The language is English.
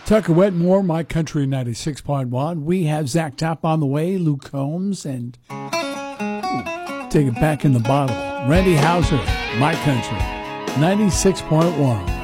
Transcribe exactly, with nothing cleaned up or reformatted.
Tucker Wetmore, My Country ninety-six point one. We have Zach Top on the way, Luke Combs, and ooh, take it back in the bottle. Randy Houser, My Country ninety-six point one.